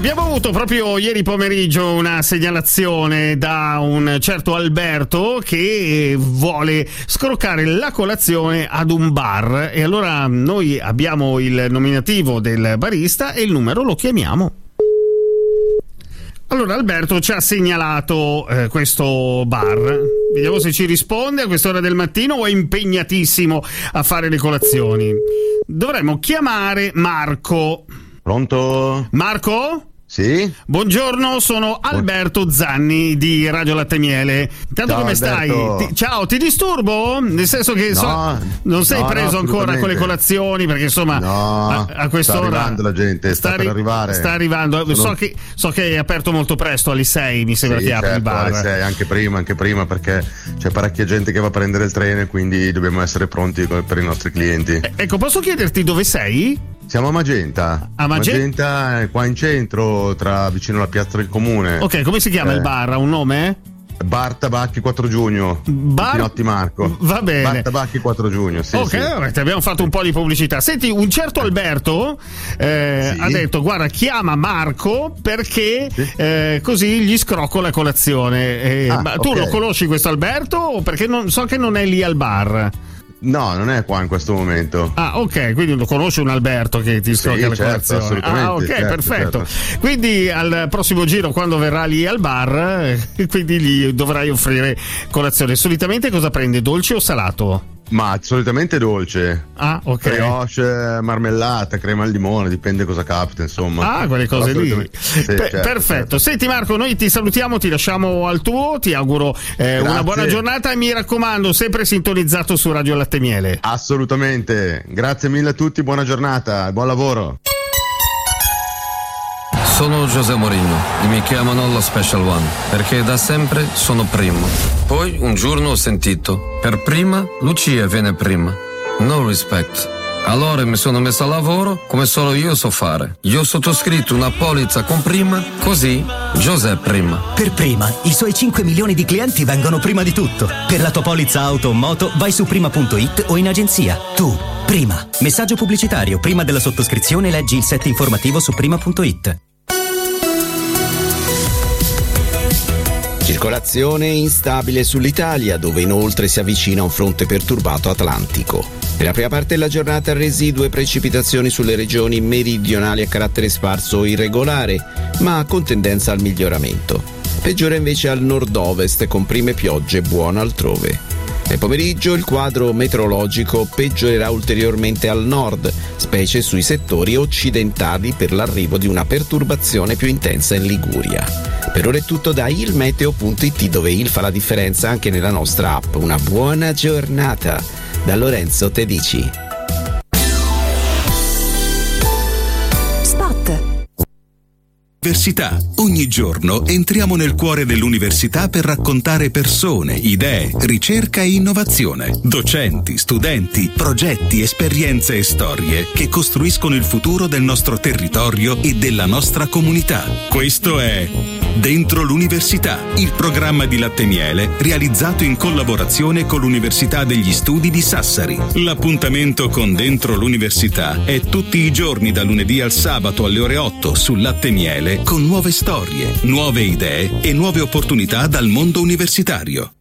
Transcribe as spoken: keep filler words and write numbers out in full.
Abbiamo avuto proprio ieri pomeriggio una segnalazione da un certo Alberto che vuole scroccare la colazione ad un bar, e allora noi abbiamo il nominativo del barista e il numero lo chiamiamo. Allora Alberto ci ha segnalato eh, questo bar. Vediamo se ci risponde a quest'ora del mattino o è impegnatissimo a fare le colazioni. Dovremmo chiamare Marco. Pronto? Marco? Sì? Buongiorno, sono Alberto Zanni di Radio Latte Miele. Intanto ciao, come Alberto. stai? Ti, ciao, ti disturbo? Nel senso che no, so, non sei no, preso no, ancora con le colazioni, perché insomma no, a, a quest'ora sta arrivando la gente, sta, sta per arrivare. Sta arrivando. Sono... So, che, so che è aperto molto presto, alle sei mi sembra sì, che apri certo, il bar. Alle sei, anche prima, anche prima, perché c'è parecchia gente che va a prendere il treno, quindi dobbiamo essere pronti per i nostri clienti. Eh, ecco, posso chiederti dove sei? Siamo a Magenta. A Magenta? Magenta è qua in centro, tra vicino alla piazza del comune. Ok, come si chiama eh. il bar? Ha un nome? Bar Tabacchi quattro giugno. Bar... Pinotti Marco. Va bene. Bar Tabacchi quattro giugno, sì. Ok, sì. Vabbè, ti abbiamo fatto un po' di pubblicità. Senti, un certo Alberto eh, sì. ha detto: guarda, chiama Marco perché sì. eh, così gli scrocco la colazione. Eh, ah, ma tu okay. lo conosci questo Alberto? O perché non, so che non è lì al bar. No, non è qua in questo momento. Ah, ok, quindi lo conosci un Alberto che ti scrocca sì, la certo, colazione. assolutamente. Ah, ok, certo, perfetto. Certo. Quindi al prossimo giro, quando verrà lì al bar, eh, quindi gli dovrai offrire colazione. Solitamente cosa prende, dolce o salato? Ma solitamente dolce. Ah, ok. Brioche, marmellata, crema al limone, dipende cosa capita, insomma. Ah, quelle cose lì. Sì, Pe- certo, perfetto. Certo. Senti Marco, noi ti salutiamo, ti lasciamo al tuo, ti auguro eh, una buona giornata e mi raccomando, sempre sintonizzato su Radio Latte Miele. Assolutamente. Grazie mille a tutti, buona giornata, buon lavoro. Sono José Mourinho e mi chiamano la Special One perché da sempre sono primo. Poi un giorno ho sentito: per prima Lucia viene prima. No respect. Allora mi sono messo a lavoro come solo io so fare. Io ho sottoscritto una polizza con prima, così José prima. Per prima, i suoi cinque milioni di clienti vengono prima di tutto. Per la tua polizza auto o moto vai su prima punto it o in agenzia. Tu, prima. Messaggio pubblicitario. Prima della sottoscrizione leggi il set informativo su prima punto it. Circolazione instabile sull'Italia, dove inoltre si avvicina un fronte perturbato atlantico. Nella prima parte della giornata residue precipitazioni sulle regioni meridionali a carattere sparso o irregolare, ma con tendenza al miglioramento. Peggiora invece al nord-ovest con prime piogge buone altrove. Nel pomeriggio il quadro meteorologico peggiorerà ulteriormente al nord, specie sui settori occidentali per l'arrivo di una perturbazione più intensa in Liguria. Per ora è tutto da il meteo punto it, dove il fa la differenza anche nella nostra app. Una buona giornata da Lorenzo Tedici. Università. Ogni giorno entriamo nel cuore dell'università per raccontare persone, idee, ricerca e innovazione. Docenti, studenti, progetti, esperienze e storie che costruiscono il futuro del nostro territorio e della nostra comunità. Questo è Dentro l'Università, il programma di Latte Miele realizzato in collaborazione con l'Università degli Studi di Sassari. L'appuntamento con Dentro l'Università è tutti i giorni da lunedì al sabato alle ore otto su Latte Miele, con nuove storie, nuove idee e nuove opportunità dal mondo universitario.